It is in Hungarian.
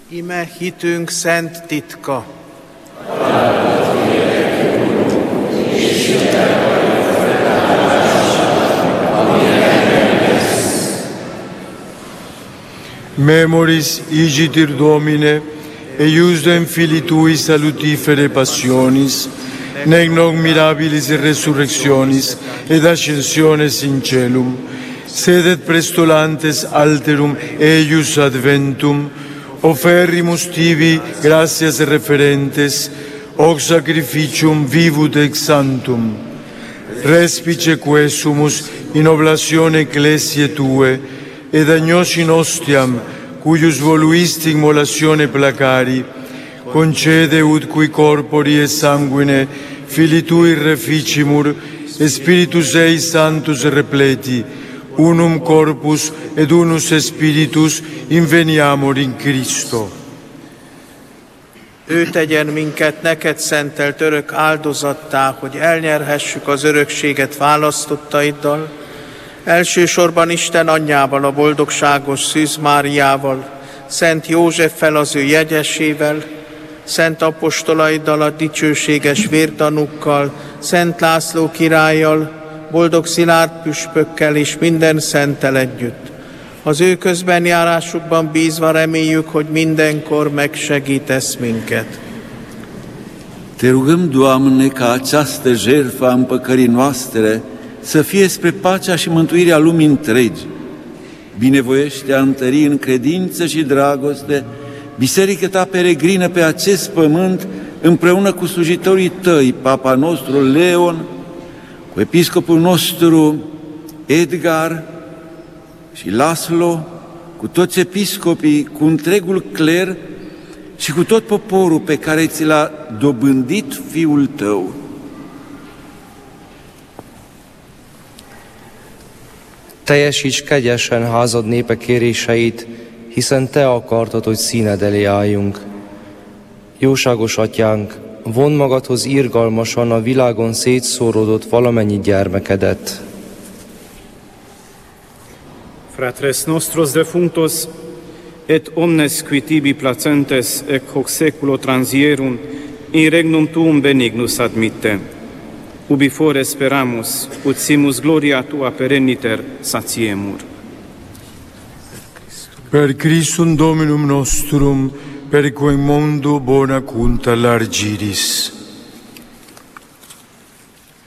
Ime hitünk szent titka. Memoris igitir Domine, eiusdem Filii Tui salutifere passionis, nec noc mirabilis resurrectionis et ascensiones in celum, sed et prestolantes alterum eius adventum, offerrimus tibi gratias referentes, hoc sacrificium vivut ex sanctum. Respice quesumus in oblatione ecclesiae Tue, ed agnosi nostiam, cuius voluisti immolatione placari, concede ut cui corpori e sanguine Filii Tui reficimur, e Spiritus Ei Sanctus repleti, unum corpus ed unus spiritus inveniamur in Christo. Ő tegyen minket neked szentelt örök áldozattá, hogy elnyerhessük az örökséget választottaiddal, elsősorban Isten anyjával, a boldogságos Szűz Máriával, Szent Józseffel, az ő jegyesével, szent apostolaiddal, a dicsőséges vértanúkkal, Szent László királlyal, boldog Szilárd püspökkel és minden szenttel együtt. Az ő közbenjárásukban bízva reméljük, hogy mindenkor megsegítesz minket. Te rugăm, Doamne, ca această jertfă a împăcării noastre să fie spre pacea și mântuirea lumii întregi. Binevoiește a întări în credință și dragoste biserica Ta peregrină pe acest pământ împreună cu slujitorii Tăi, Papa nostru Leon, cu episcopul nostru Edgar și Laslo, cu toți episcopii, cu întregul cler și cu tot poporul pe care ți l-a dobândit Fiul Tău. Teljesíts kegyesen házad népe kéréseit, hiszen Te akartad, hogy színed elé álljunk. Jóságos Atyánk, vondd magadhoz irgalmasan a világon szétszóródott valamennyi gyermekedet. Fratres nostros defunctos et omnes qui tibi placentes ec hoc seculo transierunt in regnum Tuum benignus admitte. Ubi fore speramus, ut simus gloria Tua perenniter satiemur. Per Christum Dominum nostrum, per quem mondo bona cunta largiris.